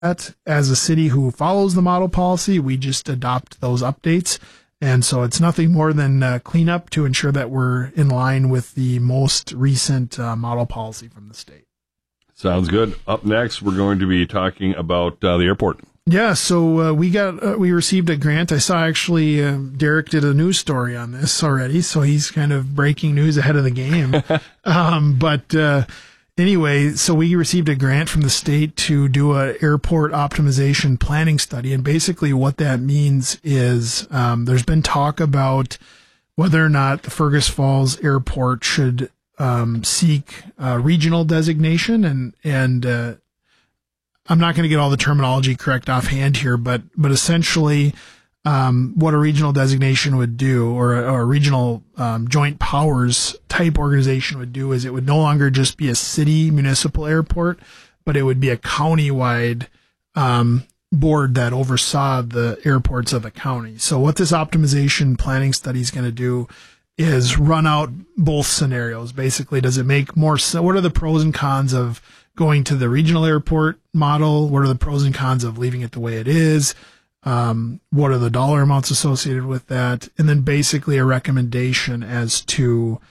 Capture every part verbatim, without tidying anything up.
that. As a city who follows the model policy, we just adopt those updates. And so it's nothing more than uh, cleanup to ensure that we're in line with the most recent uh, model policy from the state. Sounds good. Up next, we're going to be talking about uh, the airport. Yeah, so uh, we got uh, we received a grant. I saw actually uh, Derek did a news story on this already, so he's kind of breaking news ahead of the game. um, but uh, anyway, so we received a grant from the state to do an airport optimization planning study, and basically what that means is um, there's been talk about whether or not the Fergus Falls Airport should um, seek uh, regional designation, and and uh, I'm not going to get all the terminology correct offhand here, but but essentially, um, what a regional designation would do, or a, or a regional um, joint powers type organization would do, is it would no longer just be a city municipal airport, but it would be a county-wide um, board that oversaw the airports of the county. So what this optimization planning study is going to do is run out both scenarios. Basically, does it make more sense? What are the pros and cons of going to the regional airport model? What are the pros and cons of leaving it the way it is? Um, what are the dollar amounts associated with that? And then basically a recommendation as to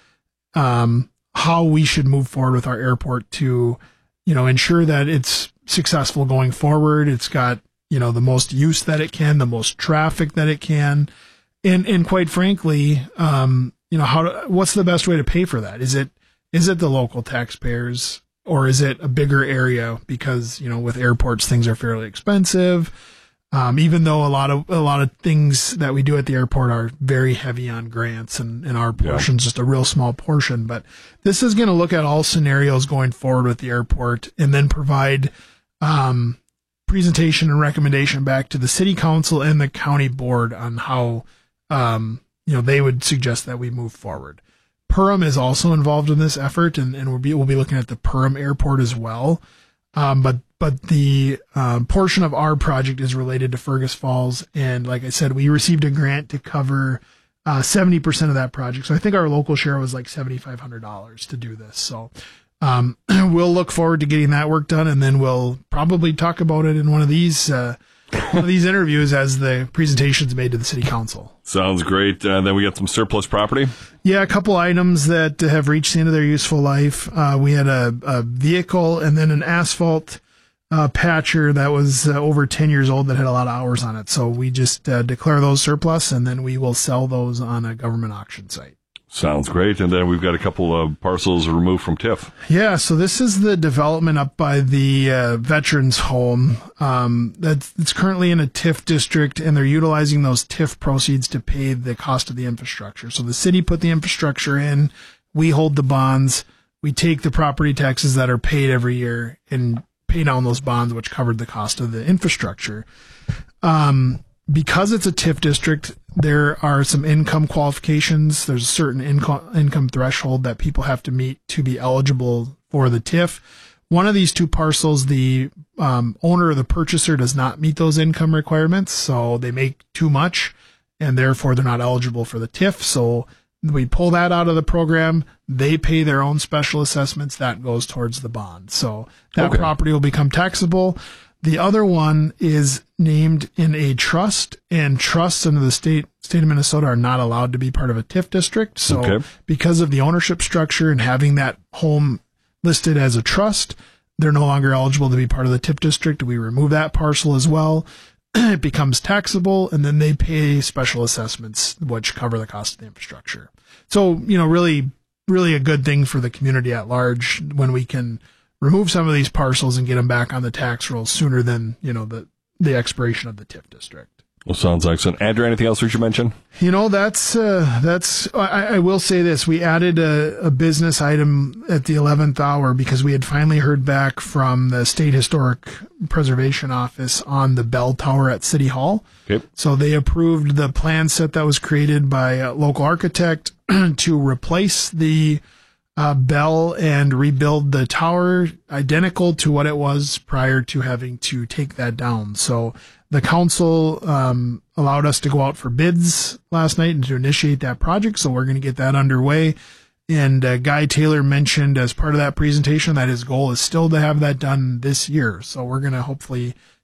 um, how we should move forward with our airport to, you know, ensure that it's successful going forward. It's got, you know, the most use that it can, the most traffic that it can. And, and quite frankly, um, you know, how, to, what's the best way to pay for that? Is it, is it the local taxpayers? Or is it a bigger area? Because, you know, with airports, things are fairly expensive. Um, even though a lot of, a lot of things that we do at the airport are very heavy on grants, and, and our portion's yeah. just a real small portion. But this is going to look at all scenarios going forward with the airport, and then provide, um, presentation and recommendation back to the city council and the county board on how, um, you know, they would suggest that we move forward. Perham is also involved in this effort, and, and we'll be we'll be looking at the Perham Airport as well. Um, but but the um, portion of our project is related to Fergus Falls, and like I said, we received a grant to cover uh, seventy percent of that project. So I think our local share was like seventy-five hundred dollars to do this. So um, we'll look forward to getting that work done, and then we'll probably talk about it in one of these uh, one of these interviews as the presentation's made to the city council. Sounds great. Uh, then we got some surplus property. Yeah, a couple items that have reached the end of their useful life. Uh, we had a, a vehicle and then an asphalt uh, patcher that was uh, over ten years old that had a lot of hours on it. So we just uh, declare those surplus, and then we will sell those on a government auction site. Sounds great. And then we've got a couple of parcels removed from T I F. Yeah, so this is the development up by the uh, Veterans Home. Um, that's it's currently in a T I F district, and they're utilizing those T I F proceeds to pay the cost of the infrastructure. So the city put the infrastructure in, we hold the bonds, we take the property taxes that are paid every year and pay down those bonds, which covered the cost of the infrastructure. Um, because it's a T I F district, there are some income qualifications. There's a certain income income threshold that people have to meet to be eligible for the T I F. One of these two parcels, the um, owner or the purchaser does not meet those income requirements, so they make too much, and therefore they're not eligible for the T I F. So we pull that out of the program. They pay their own special assessments. That goes towards the bond. So that okay. property will become taxable. The other one is named in a trust, and trusts under the state state of Minnesota are not allowed to be part of a T I F district. So okay. because of the ownership structure and having that home listed as a trust, they're no longer eligible to be part of the T I F district. We remove that parcel as well. It becomes taxable, and then they pay special assessments, which cover the cost of the infrastructure. So, you know, really, really a good thing for the community at large when we can remove some of these parcels and get them back on the tax rolls sooner than, you know, the, the expiration of the T I F district. Well, sounds excellent. Andrew, anything else we should mention? You know, that's, uh, that's, I, I will say this. We added a, a business item at the eleventh hour because we had finally heard back from the State Historic Preservation Office on the bell tower at City Hall. Okay. So they approved the plan set that was created by a local architect to replace the Uh, bell and rebuild the tower identical to what it was prior to having to take that down. So the council um, allowed us to go out for bids last night and to initiate that project. So we're going to get that underway. And uh, Guy Taylor mentioned as part of that presentation that his goal is still to have that done this year. So we're going to hopefully